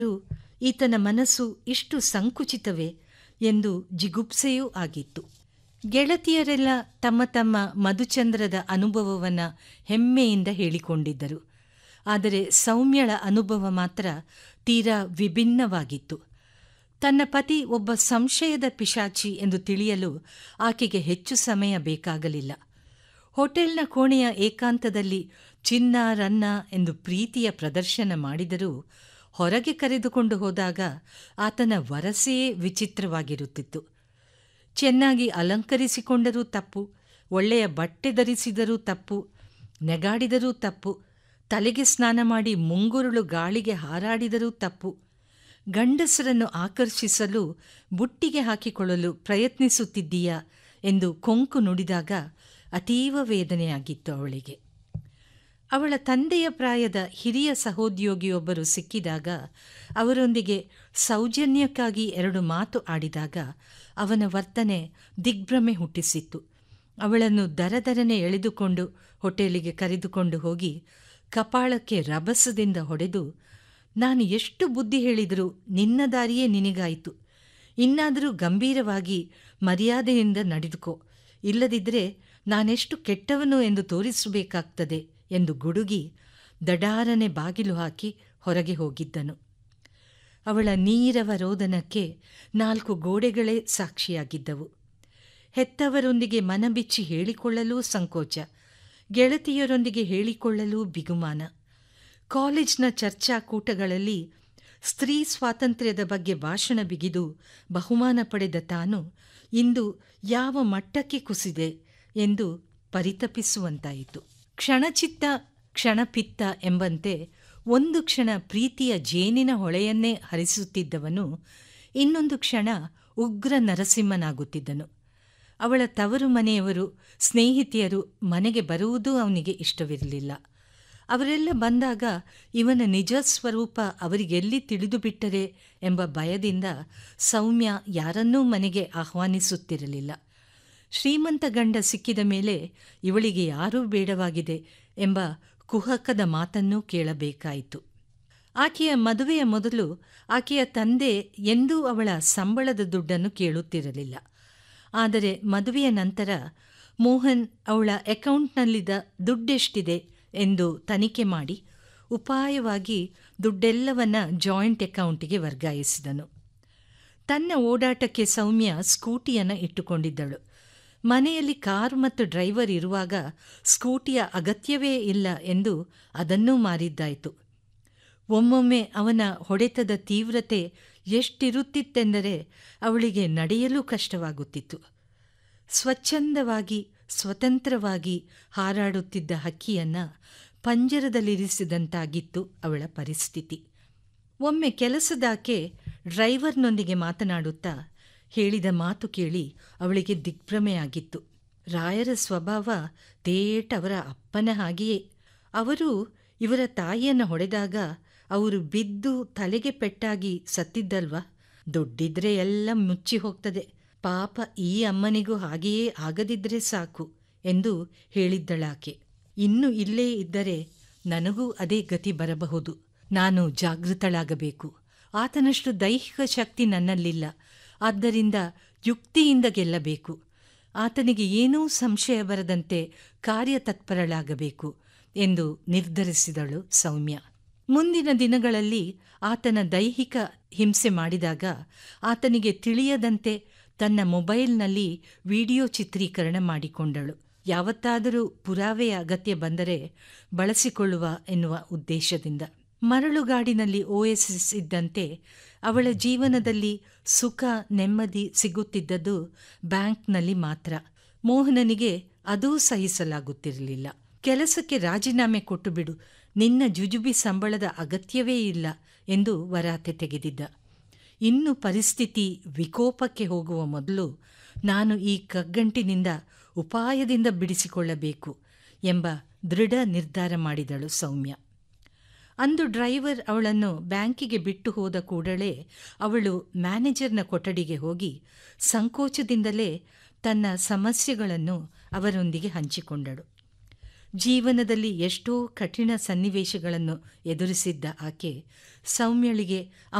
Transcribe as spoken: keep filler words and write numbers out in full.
ಈತನ ಮನಸ್ಸು ಇಷ್ಟು ಸಂಕುಚಿತವೇ ಎಂದು ಜಿಗುಪ್ಸೆಯೂ ಆಗಿತ್ತು. ಗೆಳತಿಯರೆಲ್ಲ ತಮ್ಮ ತಮ್ಮ ಮಧುಚಂದ್ರದ ಅನುಭವವನ್ನು ಹೆಮ್ಮೆಯಿಂದ ಹೇಳಿಕೊಂಡಿದ್ದರು. ಆದರೆ ಸೌಮ್ಯಳ ಅನುಭವ ಮಾತ್ರ ತೀರಾ ವಿಭಿನ್ನವಾಗಿತ್ತು. ತನ್ನ ಪತಿ ಒಬ್ಬ ಸಂಶಯದ ಪಿಶಾಚಿ ಎಂದು ತಿಳಿಯಲು ಆಕೆಗೆ ಹೆಚ್ಚು ಸಮಯ ಬೇಕಾಗಲಿಲ್ಲ. ಹೋಟೆಲ್ನ ಕೋಣೆಯ ಏಕಾಂತದಲ್ಲಿ ಚಿನ್ನ ರನ್ನ ಎಂದು ಪ್ರೀತಿಯ ಪ್ರದರ್ಶನ ಮಾಡಿದರೂ ಹೊರಗೆ ಕರೆದುಕೊಂಡು ಹೋದಾಗ ಆತನ ವರಸೆಯೇ ವಿಚಿತ್ರವಾಗಿರುತ್ತಿತ್ತು. ಚೆನ್ನಾಗಿ ಅಲಂಕರಿಸಿಕೊಂಡರೂ ತಪ್ಪು, ಒಳ್ಳೆಯ ಬಟ್ಟೆ ಧರಿಸಿದರೂ ತಪ್ಪು, ನೆಗಾಡಿದರೂ ತಪ್ಪು, ತಲೆಗೆ ಸ್ನಾನ ಮಾಡಿ ಮುಂಗುರುಳು ಗಾಳಿಗೆ ಹಾರಾಡಿದರೂ ತಪ್ಪು. ಗಂಡಸರನ್ನು ಆಕರ್ಷಿಸಲು ಬುಟ್ಟಿಗೆ ಹಾಕಿಕೊಳ್ಳಲು ಪ್ರಯತ್ನಿಸುತ್ತಿದ್ದೀಯಾ ಎಂದು ಕೊಂಕು ನುಡಿದಾಗ ಅತೀವ ವೇದನೆಯಾಗಿತ್ತು ಅವಳಿಗೆ. ಅವಳ ತಂದೆಯ ಪ್ರಾಯದ ಹಿರಿಯ ಸಹೋದ್ಯೋಗಿಯೊಬ್ಬರು ಸಿಕ್ಕಿದಾಗ ಅವರೊಂದಿಗೆ ಸೌಜನ್ಯಕ್ಕಾಗಿ ಎರಡು ಮಾತು ಆಡಿದಾಗ ಅವನ ವರ್ತನೆ ದಿಗ್ಭ್ರಮೆ ಹುಟ್ಟಿಸಿತ್ತು. ಅವಳನ್ನು ದರದರನೆ ಎಳೆದುಕೊಂಡು ಹೋಟೆಲಿಗೆ ಕರೆದುಕೊಂಡು ಹೋಗಿ ಕಪಾಳಕ್ಕೆ ರಭಸದಿಂದ ಹೊಡೆದು, ನಾನು ಎಷ್ಟು ಬುದ್ಧಿ ಹೇಳಿದರೂ ನಿನ್ನ ದಾರಿಯೇ ನಿನಗಾಯಿತು. ಇನ್ನಾದರೂ ಗಂಭೀರವಾಗಿ ಮರ್ಯಾದೆಯಿಂದ ನಡೆದುಕೋ, ಇಲ್ಲದಿದ್ದರೆ ನಾನೆಷ್ಟು ಕೆಟ್ಟವನು ಎಂದು ತೋರಿಸಬೇಕಾಗ್ತದೆ ಎಂದು ಗುಡುಗಿ ದಡಾರನೆ ಬಾಗಿಲು ಹಾಕಿ ಹೊರಗೆ ಹೋಗಿದ್ದನು. ಅವಳ ನೀರವ ರೋದನಕ್ಕೆ ನಾಲ್ಕು ಗೋಡೆಗಳೇ ಸಾಕ್ಷಿಯಾಗಿದ್ದವು. ಹೆತ್ತವರೊಂದಿಗೆ ಮನಬಿಚ್ಚಿ ಹೇಳಿಕೊಳ್ಳಲೂ ಸಂಕೋಚ, ಗೆಳತಿಯರೊಂದಿಗೆ ಹೇಳಿಕೊಳ್ಳಲೂ ಬಿಗುಮಾನ. ಕಾಲೇಜ್ನ ಚರ್ಚಾಕೂಟಗಳಲ್ಲಿ ಸ್ತ್ರೀ ಸ್ವಾತಂತ್ರ್ಯದ ಬಗ್ಗೆ ಭಾಷಣ ಬಿಗಿದು ಬಹುಮಾನ ಪಡೆದ ತಾನು ಇಂದು ಯಾವ ಮಟ್ಟಕ್ಕೆ ಕುಸಿದೆ ಎಂದು ಪರಿತಪಿಸುವಂತಾಯಿತು. ಕ್ಷಣಚಿತ್ತ ಕ್ಷಣಪಿತ್ತ ಎಂಬಂತೆ ಒಂದು ಕ್ಷಣ ಪ್ರೀತಿಯ ಜೇನಿನ ಹೊಳೆಯನ್ನೇ ಹರಿಸುತ್ತಿದ್ದವನು ಇನ್ನೊಂದು ಕ್ಷಣ ಉಗ್ರ ನರಸಿಂಹನಾಗುತ್ತಿದ್ದನು. ಅವಳ ತವರು ಮನೆಯವರು, ಸ್ನೇಹಿತೆಯರು ಮನೆಗೆ ಬರುವುದೂ ಅವನಿಗೆ ಇಷ್ಟವಿರಲಿಲ್ಲ. ಅವರೆಲ್ಲ ಬಂದಾಗ ಇವನ ನಿಜ ಸ್ವರೂಪ ಅವರಿಗೆಲ್ಲಿ ತಿಳಿದು ಬಿಟ್ಟರೆ ಎಂಬ ಭಯದಿಂದ ಸೌಮ್ಯ ಯಾರನ್ನೂ ಮನೆಗೆ ಆಹ್ವಾನಿಸುತ್ತಿರಲಿಲ್ಲ. ಶ್ರೀಮಂತ ಗಂಡ ಸಿಕ್ಕಿದ ಮೇಲೆ ಇವಳಿಗೆ ಯಾರೂ ಬೇಡವಾಗಿದೆ ಎಂಬ ಕುಹಕದ ಮಾತನ್ನೂ ಕೇಳಬೇಕಾಯಿತು. ಆಕೆಯ ಮದುವೆಯ ಮೊದಲು ಆಕೆಯ ತಂದೆ ಎಂದೂ ಅವಳ ಸಂಬಳದ ದುಡ್ಡನ್ನು ಕೇಳುತ್ತಿರಲಿಲ್ಲ. ಆದರೆ ಮದುವೆಯ ನಂತರ ಮೋಹನ್ ಅವಳ ಅಕೌಂಟ್ನಲ್ಲಿದ್ದ ದುಡ್ಡೆಷ್ಟಿದೆ ಎಂದು ತನಿಖೆ ಮಾಡಿ ಉಪಾಯವಾಗಿ ದುಡ್ಡೆಲ್ಲವನ್ನ ಜಾಯಿಂಟ್ ಅಕೌಂಟಿಗೆ ವರ್ಗಾಯಿಸಿದನು. ತನ್ನ ಓಡಾಟಕ್ಕೆ ಸೌಮ್ಯ ಸ್ಕೂಟಿಯನ್ನು ಇಟ್ಟುಕೊಂಡಿದ್ದಳು. ಮನೆಯಲ್ಲಿ ಕಾರು ಮತ್ತು ಡ್ರೈವರ್ ಇರುವಾಗ ಸ್ಕೂಟಿಯ ಅಗತ್ಯವೇ ಇಲ್ಲ ಎಂದು ಅದನ್ನೂ ಮಾರಿದ್ದಾಯಿತು. ಒಮ್ಮೊಮ್ಮೆ ಅವನ ಹೊಡೆತದ ತೀವ್ರತೆ ಎಷ್ಟಿರುತ್ತಿತ್ತೆಂದರೆ ಅವಳಿಗೆ ನಡೆಯಲು ಕಷ್ಟವಾಗುತ್ತಿತ್ತು. ಸ್ವಚ್ಛಂದವಾಗಿ ಸ್ವತಂತ್ರವಾಗಿ ಹಾರಾಡುತ್ತಿದ್ದ ಹಕ್ಕಿಯನ್ನು ಪಂಜರದಲ್ಲಿರಿಸಿದಂತಾಗಿತ್ತು ಅವಳ ಪರಿಸ್ಥಿತಿ. ಒಮ್ಮೆ ಕೆಲಸದಾಕೆ ಡ್ರೈವರ್ನೊಂದಿಗೆ ಮಾತನಾಡುತ್ತಾ ಹೇಳಿದ ಮಾತು ಕೇಳಿ ಅವಳಿಗೆ ದಿಗ್ಭ್ರಮೆಯಾಗಿತ್ತು. ರಾಯರ ಸ್ವಭಾವ ತೇಟ ಅವರ ಅಪ್ಪನ ಹಾಗೆಯೇ. ಅವರು ಇವರ ತಾಯಿಯನ್ನು ಹೊಡೆದಾಗ ಅವರು ಬಿದ್ದು ತಲೆಗೆ ಪೆಟ್ಟಾಗಿ ಸತ್ತಿದ್ದಲ್ವಾ, ದುಡ್ಡಿದ್ರೆ ಎಲ್ಲ ಮುಚ್ಚಿ ಹೋಗ್ತದೆ, ಪಾಪ ಈ ಅಮ್ಮನಿಗೂ ಹಾಗೆಯೇ ಆಗದಿದ್ರೆ ಸಾಕು ಎಂದು ಹೇಳಿದ್ದಳಾಕೆ. ಇನ್ನು ಇಲ್ಲೇ ಇದ್ದರೆ ನನಗೂ ಅದೇ ಗತಿ ಬರಬಹುದು. ನಾನು ಜಾಗೃತಳಾಗಬೇಕು. ಆತನಷ್ಟು ದೈಹಿಕ ಶಕ್ತಿ ನನ್ನಲ್ಲಿಲ್ಲ. ಆದ್ದರಿಂದ ಯುಕ್ತಿಯಿಂದ ಗೆಲ್ಲಬೇಕು. ಆತನಿಗೆ ಏನೂ ಸಂಶಯ ಬರದಂತೆ ಕಾರ್ಯತತ್ಪರಳಾಗಬೇಕು ಎಂದು ನಿರ್ಧರಿಸಿದಳು ಸೌಮ್ಯ. ಮುಂದಿನ ದಿನಗಳಲ್ಲಿ ಆತನ ದೈಹಿಕ ಹಿಂಸೆ ಮಾಡಿದಾಗ ಆತನಿಗೆ ತಿಳಿಯದಂತೆ ತನ್ನ ಮೊಬೈಲ್ನಲ್ಲಿ ವಿಡಿಯೋ ಚಿತ್ರೀಕರಣ ಮಾಡಿಕೊಂಡಳು. ಯಾವತ್ತಾದರೂ ಪುರಾವೆಯ ಅಗತ್ಯ ಬಂದರೆ ಬಳಸಿಕೊಳ್ಳುವ ಎನ್ನುವ ಉದ್ದೇಶದಿಂದ. ಮರಳುಗಾಡಿನಲ್ಲಿ ಓಎಸ್ಎಸ್ ಇದ್ದಂತೆ ಅವಳ ಜೀವನದಲ್ಲಿ ಸುಖ ನೆಮ್ಮದಿ ಸಿಗುತ್ತಿದ್ದದ್ದು ಬ್ಯಾಂಕ್ನಲ್ಲಿ ಮಾತ್ರ. ಮೋಹನನಿಗೆ ಅದೂ ಸಹಿಸಲಾಗುತ್ತಿರಲಿಲ್ಲ. ಕೆಲಸಕ್ಕೆ ರಾಜೀನಾಮೆ ಕೊಟ್ಟು ಬಿಡು, ನಿನ್ನ ಜುಜುಬಿ ಸಂಬಳದ ಅಗತ್ಯವೇ ಇಲ್ಲ ಎಂದು ವರಾತೆ ತೆಗೆದಿದ್ದ. ಇನ್ನು ಪರಿಸ್ಥಿತಿ ವಿಕೋಪಕ್ಕೆ ಹೋಗುವ ಮೊದಲು ನಾನು ಈ ಕಗ್ಗಂಟಿನಿಂದ ಉಪಾಯದಿಂದ ಬಿಡಿಸಿಕೊಳ್ಳಬೇಕು ಎಂಬ ದೃಢ ನಿರ್ಧಾರ ಮಾಡಿದಳು ಸೌಮ್ಯ. ಅಂದು ಡ್ರೈವರ್ ಅವಳನ್ನು ಬ್ಯಾಂಕಿಗೆ ಬಿಟ್ಟು ಹೋದ ಕೂಡಲೇ ಅವಳು ಮ್ಯಾನೇಜರ್ನ ಕೊಠಡಿಗೆ ಹೋಗಿ ಸಂಕೋಚದಿಂದಲೇ ತನ್ನ ಸಮಸ್ಯೆಗಳನ್ನು ಅವರೊಂದಿಗೆ ಹಂಚಿಕೊಂಡಳು. ಜೀವನದಲ್ಲಿ ಎಷ್ಟೋ ಕಠಿಣ ಸನ್ನಿವೇಶಗಳನ್ನು ಎದುರಿಸಿದ್ದ ಆಕೆ ಸೌಮ್ಯಳಿಗೆ